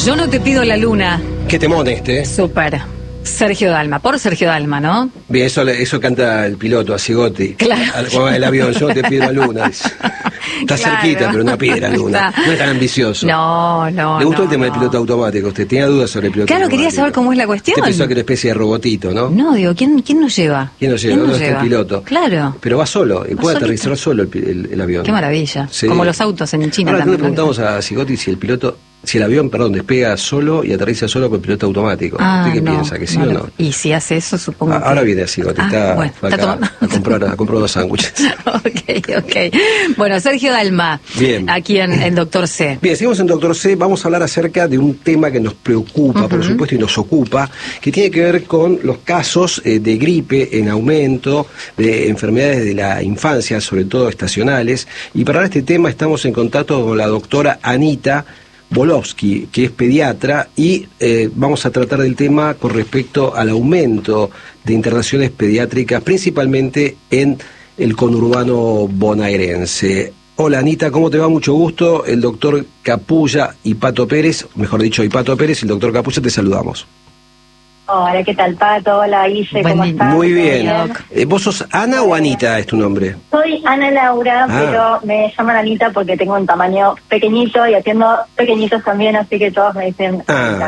Yo no te pido la luna. Qué temón este. Súper. Sergio Dalma, por Sergio Dalma, ¿no? Bien, eso canta el piloto, a Sigotti. Claro. Cuando va el avión, yo no te pido la luna. Está Claro. cerquita, pero no pide la luna. Está. No es tan ambicioso. No. ¿Le gustó el tema del piloto automático? ¿Usted tenía dudas sobre el piloto Claro, automático? quería saber cómo es la cuestión. Usted pensó que era una especie de robotito, ¿no? No, digo, ¿quién nos lleva? ¿Quién nos lleva? No es el piloto. Claro. Pero va solo, y puede solito. aterrizar solo el avión. Qué maravilla. Sí. Como los autos en China Ahora, también. le preguntamos a Sigotti si el avión, despega solo y aterriza solo con piloto automático. ¿Usted qué piensa? ¿Que sí o no? Y si hace eso, supongo que... Ahora viene Sigotti, está acá a comprar unos sándwiches. Ok. Bueno, Sergio Dalma, Bien. aquí en Doctor C. Bien, seguimos en Doctor C, vamos a hablar acerca de un tema que nos preocupa, por supuesto, y nos ocupa, que tiene que ver con los casos de gripe en aumento, de enfermedades de la infancia, sobre todo estacionales, y para hablar de este tema estamos en contacto con la doctora Anita Bolovsky, que es pediatra, y vamos a tratar del tema con respecto al aumento de internaciones pediátricas, principalmente en el conurbano bonaerense. Hola Anita, ¿cómo te va? Mucho gusto. El doctor Capulla y Pato Pérez, mejor dicho, Pato Pérez y el doctor Capulla, te saludamos. Hola, ¿qué tal, Pato? Hola, Ilse, ¿cómo estás? Muy bien. ¿Vos sos Ana o Anita es tu nombre? Soy Ana Laura, pero me llaman Anita porque tengo un tamaño pequeñito y atiendo pequeñitos también, así que todos me dicen Anita.